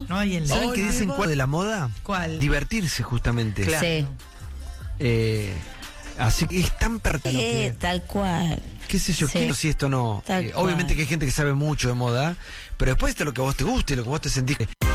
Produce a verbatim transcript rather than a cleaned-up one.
No hay en la... ¿Saben qué dicen cuál de la moda? ¿Cuál? Divertirse, justamente. Claro. Sí. Eh, así que es tan pertinente. Eh, tal cual. ¿Qué sé yo? Sí. Quiero si esto no. Tal Eh, obviamente cual. que hay gente que sabe mucho de moda, pero después está lo que a vos te guste, lo que vos te sentís.